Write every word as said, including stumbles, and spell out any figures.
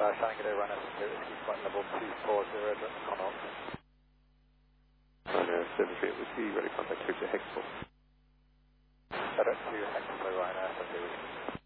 uh, Shanghai Runner Whiskey Flight Level two four zero, direct Connaught. Ryanair seven three eight Whiskey, ready contact clear to Hexport. Direct to Hexport, Ryanair seven three Whiskey.